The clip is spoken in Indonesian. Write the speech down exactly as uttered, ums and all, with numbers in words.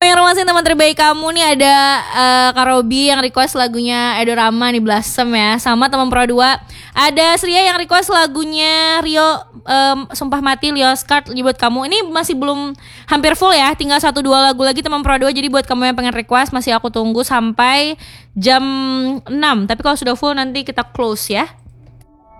Yang rumasin teman terbaik kamu nih ada uh, Kak Robi yang request lagunya Edo Rama nih Blossom ya. Sama teman Pro dua ada Sria yang request lagunya Rio um, Sumpah Mati Leo Skart buat kamu. Ini masih belum hampir full ya. Tinggal satu dua lagu lagi teman Pro dua. Jadi buat kamu yang pengen request masih aku tunggu sampai jam enam. Tapi kalau sudah full nanti kita close ya.